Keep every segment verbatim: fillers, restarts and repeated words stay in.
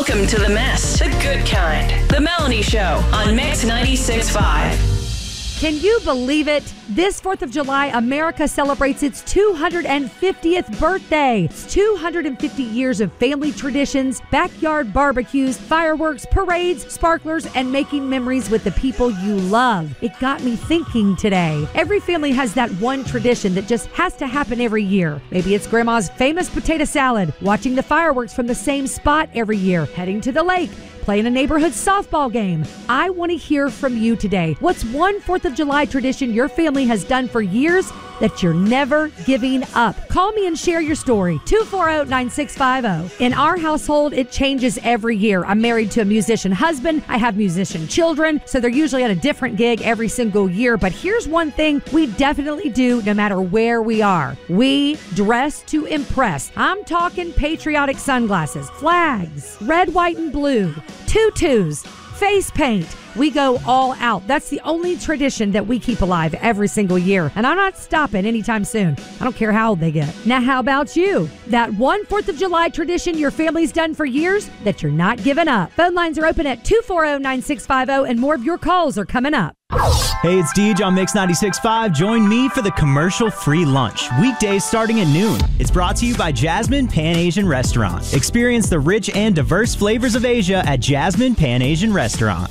Welcome to The Mess, the good kind. The Melanie Show on Mix ninety-six point five. Can you believe it? This fourth of July, America celebrates its two hundred fiftieth birthday. It's two hundred fifty years of family traditions, backyard barbecues, fireworks, parades, sparklers, and making memories with the people you love. It got me thinking today. Every family has that one tradition that just has to happen every year. Maybe it's Grandma's famous potato salad, watching the fireworks from the same spot every year, heading to the lake, playing a neighborhood softball game. I want to hear from you today. What's one fourth of July tradition your family has done for years that you're never giving up? Call me and share your story. two four zero, nine six five zero. In our household, it changes every year. I'm married to a musician husband. I have musician children, so they're usually at a different gig every single year. But here's one thing we definitely do no matter where we are. We dress to impress. I'm talking patriotic sunglasses, flags, red, white, and blue, tutus, face paint. We go all out. That's the only tradition that we keep alive every single year. And I'm not stopping anytime soon. I don't care how old they get. Now, how about you? That one fourth of July tradition your family's done for years that you're not giving up. Phone lines are open at two four zero, nine six five zero and more of your calls are coming up. Hey, it's Deej on Mix ninety-six point five. Join me for the commercial-free lunch, weekdays starting at noon. It's brought to you by Jasmine Pan Asian Restaurant. Experience the rich and diverse flavors of Asia at Jasmine Pan Asian Restaurant.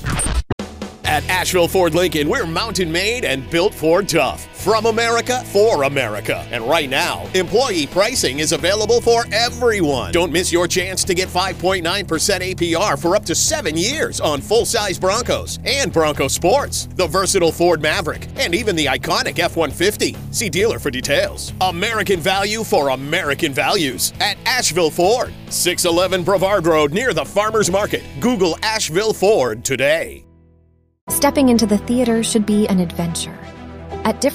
At Asheville Ford Lincoln, we're mountain made and built Ford tough. From America, for America. And right now, employee pricing is available for everyone. Don't miss your chance to get five point nine percent A P R for up to seven years on full-size Broncos and Bronco Sports, the versatile Ford Maverick, and even the iconic F one fifty. See dealer for details. American value for American values at Asheville Ford. six eleven Brevard Road near the Farmers Market. Google Asheville Ford today. Stepping into the theater should be an adventure. At different